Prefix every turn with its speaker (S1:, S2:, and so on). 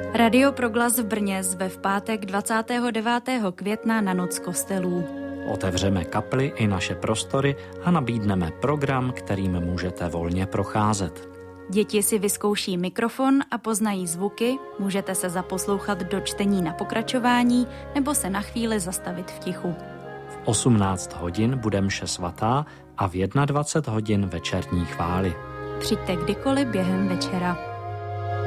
S1: Radio Proglas v Brně zve v pátek 29. května na noc kostelů.
S2: Otevřeme kapli i naše prostory a nabídneme program, kterým můžete volně procházet.
S1: Děti si vyzkouší mikrofon a poznají zvuky, můžete se zaposlouchat do čtení na pokračování nebo se na chvíli zastavit v tichu.
S2: V 18 hodin bude mše svatá a v 21 hodin večerní chvály.
S1: Přijďte kdykoliv během večera.